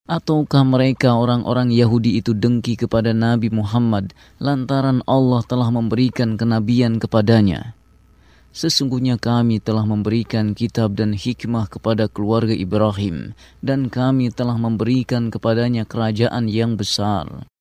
Ataukah mereka orang-orang Yahudi itu dengki kepada Nabi Muhammad lantaran Allah telah memberikan kenabian kepadanya? Sesungguhnya kami telah memberikan kitab dan hikmah kepada keluarga Ibrahim, dan kami telah memberikan kepadanya kerajaan yang besar.